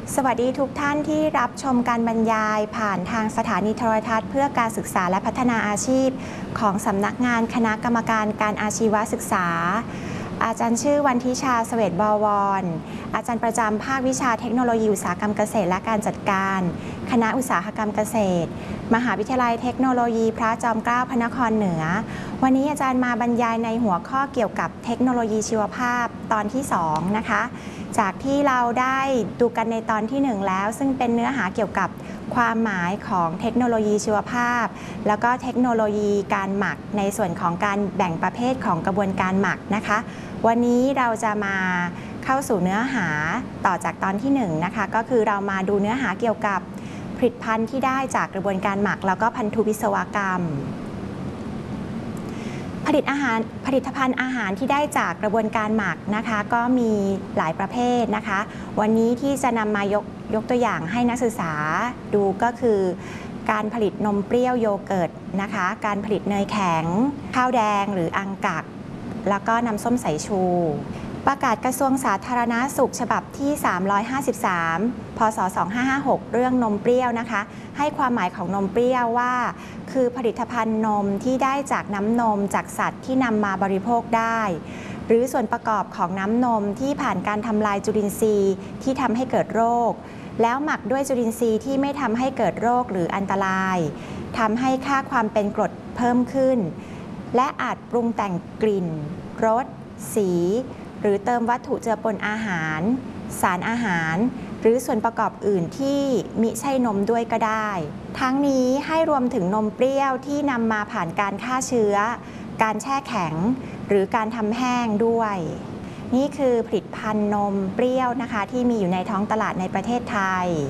สวัสดีทุกท่านที่รับชมการบรรยายผ่านทางสถานีโทรทัศน์เพื่อการศึกษาและพัฒนาอาชีพของสำนักงานคณะกรรมการการอาชีวศึกษาอาจารย์ชื่อวันทิชา เสวตบวรอาจารย์ประจำภาควิชาเทคโนโลยีอุตสาหกรรมเกษตรและการจัดการคณะอุตสาหกรรมเกษตรมหาวิทยาลัยเทคโนโลยีพระจอมเกล้าพระนครเหนือวันนี้อาจารย์มาบรรยายในหัวข้อเกี่ยวกับเทคโนโลยีชีวภาพตอนที่2นะคะจากที่เราได้ดูกันในตอนที่1แล้วซึ่งเป็นเนื้อหาเกี่ยวกับความหมายของเทคโนโลยีชีวภาพแล้วก็เทคโนโลยีการหมักในส่วนของการแบ่งประเภทของกระบวนการหมักนะคะวันนี้เราจะมาเข้าสู่เนื้อหาต่อจากตอนที่1นะคะก็คือเรามาดูเนื้อหาเกี่ยวกับผลิตภัณฑ์ที่ได้จากกระบวนการหมักแล้วก็พันธุวิศวกรรมผลิตภัณฑ์อาหารที่ได้จากกระบวนการหมักนะคะก็มีหลายประเภทนะคะวันนี้ที่จะนำมายกตัวอย่างให้นักศึกษาดูก็คือการผลิตนมเปรี้ยวโยเกิร์ตนะคะการผลิตเนยแข็งข้าวแดงหรืออังกักแล้วก็น้ำส้มสายชูประกาศกระทรวงสาธารณสุขฉบับที่353 พ.ศ. 2556 เรื่องนมเปรี้ยวนะคะให้ความหมายของนมเปรี้ยวว่าคือผลิตภัณฑ์นมที่ได้จากน้ำนมจากสัตว์ที่นำมาบริโภคได้หรือส่วนประกอบของน้ำนมที่ผ่านการทำลายจุลินทรีย์ที่ทำให้เกิดโรคแล้วหมักด้วยจุลินทรีย์ที่ไม่ทำให้เกิดโรคหรืออันตรายทำให้ค่าความเป็นกรดเพิ่มขึ้นและอาจปรุงแต่งกลิ่นรสสีหรือเติมวัตถุเจือปนอาหารสารอาหารหรือส่วนประกอบอื่นที่มิใช่นมด้วยก็ได้ทั้งนี้ให้รวมถึงนมเปรี้ยวที่นำมาผ่านการฆ่าเชื้อการแช่แข็งหรือการทำแห้งด้วยนี่คือผลิตภัณฑ์นมเปรี้ยวนะคะที่มีอยู่ในท้องตลาดในประเทศไทย